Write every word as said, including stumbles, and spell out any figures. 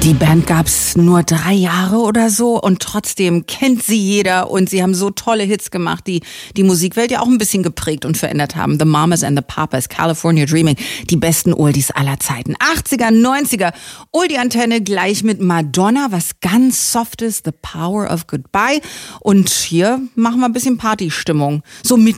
Die Band gab's nur drei Jahre oder so und trotzdem kennt sie jeder und sie haben so tolle Hits gemacht, die die Musikwelt ja auch ein bisschen geprägt und verändert haben. The Mamas and the Papas, California Dreaming, die besten Oldies aller Zeiten. achtziger, neunziger, Oldie-Antenne gleich mit Madonna, was ganz Softes, The Power of Goodbye. Und hier machen wir ein bisschen Partystimmung. So mit